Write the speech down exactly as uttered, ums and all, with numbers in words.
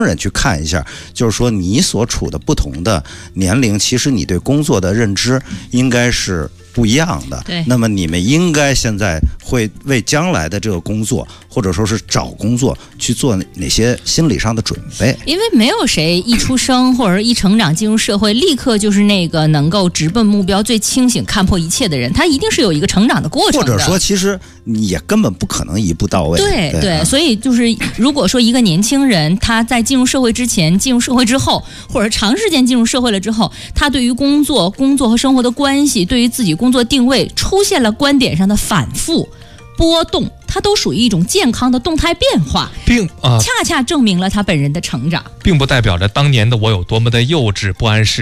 人去看一下，就是说你所处的不同的年龄，其实你对工作的认知应该是不一样的。 对， 那么你们应该现在会为将来的这个工作，或者说是找工作去做哪些心理上的准备？ 因为没有谁一出生或者一成长进入社会，立刻就是那个能够直奔目标、最清醒、看破一切的人，他一定是有一个成长的过程的。 或者说，其实你也根本不可能一步到位。 对对, 对、啊，所以就是如果说一个年轻人他在进入社会之前、进入社会之后，或者长时间进入社会了之后，他对于工作、工作和生活的关系，对于自己工作定位出现了观点上的反复波动，它都属于一种健康的动态变化， 并啊， 恰恰证明了他本人的成长， 并不代表着当年的我有多么的幼稚不谙世